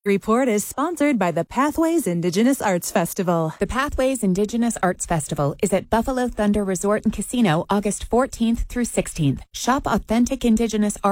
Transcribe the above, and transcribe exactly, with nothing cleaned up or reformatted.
Report is sponsored by the Pathways Indigenous Arts Festival. The Pathways Indigenous Arts Festival is at Buffalo Thunder Resort and Casino August fourteenth through sixteenth. Shop authentic Indigenous art